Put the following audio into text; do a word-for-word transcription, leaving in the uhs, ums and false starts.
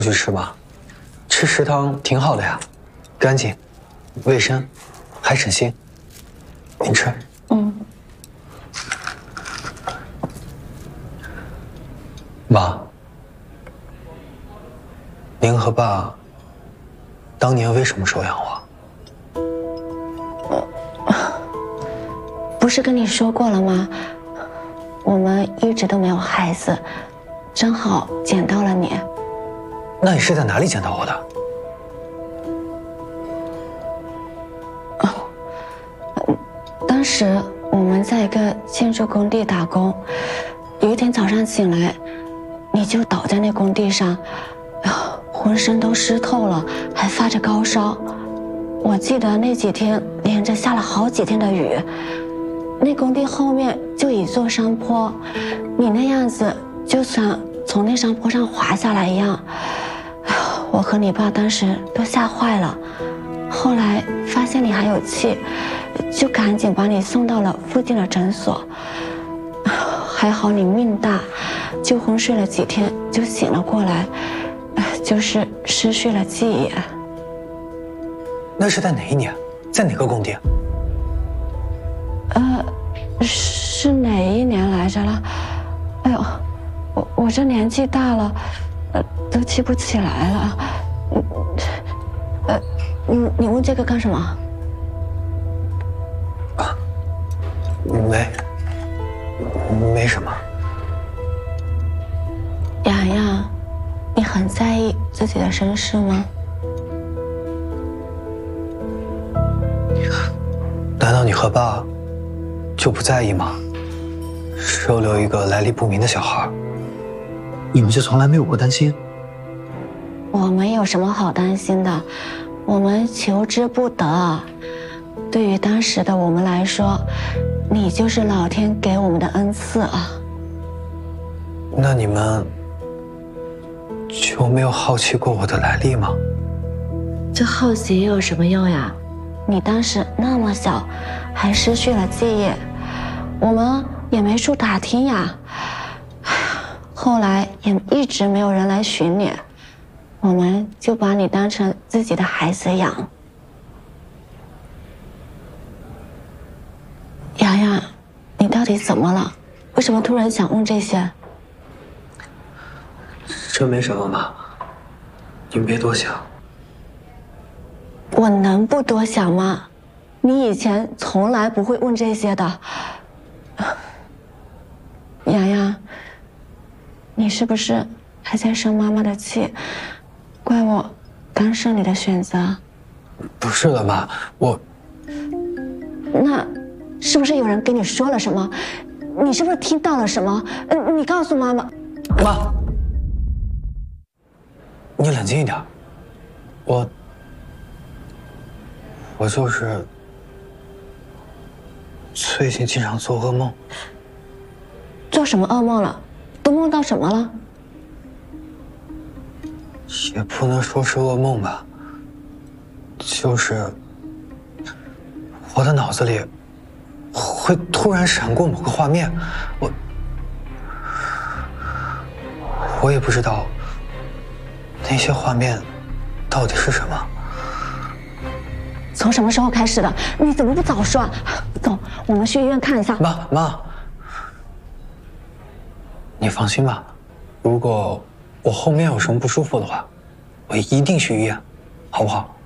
去吃吧，吃食堂挺好的呀，干净、卫生，还省心。你吃。 嗯。 妈，您和爸当年为什么收养我？ 不是跟你说过了吗？我们一直都没有孩子，正好捡到了你。 那你是在哪里捡到我的？ 哦，当时我们在一个建筑工地打工，有一天早上醒来，你就倒在那工地上，浑身都湿透了，还发着高烧。我记得那几天连着下了好几天的雨，那工地后面就一座山坡，你那样子就像从那山坡上滑下来一样。我和你爸当时都吓坏了，后来发现你还有气，就赶紧把你送到了附近的诊所。还好你命大，就昏睡了几天就醒了过来，就是失去了记忆。 那是在哪一年，在哪个工地？ 呃，是哪一年来着了？哎呦，我我这年纪大了，呃，都记不起来了。呃，你你问这个干什么？ 啊，没，没什么。 洋洋，你很在意自己的身世吗？ 难道你和爸就不在意吗？收留一个来历不明的小孩，你们就从来没有过担心？ 我们有什么好担心的？我们求之不得。对于当时的我们来说，你就是老天给我们的恩赐啊。 那你们就没有好奇过我的来历吗？ 这好奇有什么用呀？你当时那么小，还失去了记忆，我们也没处打听呀。后来也一直没有人来寻你，我们就把你当成自己的孩子养。洋洋，你到底怎么了？为什么突然想问这些？ 这没什么嘛，您别多想。 我能不多想吗？你以前从来不会问这些的。洋洋，你是不是还在生妈妈的气？怪我干涉你的选择？ 不是的，妈，我…… 那是不是有人跟你说了什么？你是不是听到了什么？嗯，你告诉妈妈。 妈，你冷静一点。我……我就是最近经常做噩梦。 做什么噩梦了？都梦到什么了？ 也不能说是噩梦吧，就是我的脑子里会突然闪过某个画面，我我也不知道那些画面到底是什么。 从什么时候开始的？你怎么不早说啊？走，我们去医院看一下。 妈妈，你放心吧，如果我后面有什么不舒服的话，我一定去医院，好不好？